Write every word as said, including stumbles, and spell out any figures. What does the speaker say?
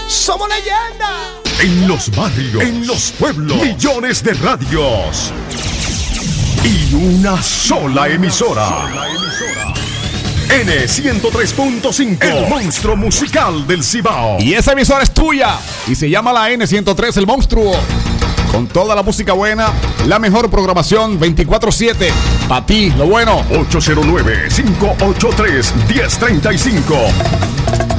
¡Somos leyenda! En los barrios, en los pueblos, millones de radios y una sola emisora. N ciento tres punto cinco, el monstruo musical del Cibao. Y esa emisora es tuya y se llama la N ciento tres, el monstruo. Con toda la música buena, la mejor programación veinticuatro siete. Para ti, lo bueno. ocho cero nueve, cinco ocho tres, uno cero tres cinco.